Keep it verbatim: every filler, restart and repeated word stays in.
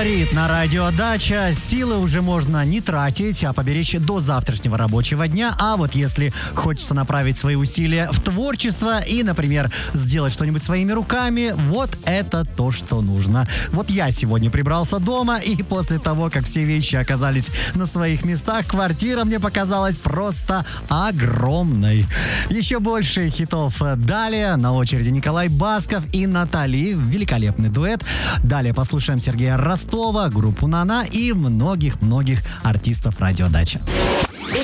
говорит на радио Дача, силы уже можно не тратить, а поберечь до завтрашнего рабочего дня. А вот если хочется направить свои усилия в творчество и, например, сделать что-нибудь своими руками, вот это то, что нужно. Вот я сегодня прибрался дома, и после того, как все вещи оказались на своих местах, квартира мне показалась просто огромной. Еще больше хитов далее. На очереди Николай Басков и Натали. Великолепный дуэт. Далее послушаем Сергея Ростова, группу «Нана» и многих-многих артистов радио Дача.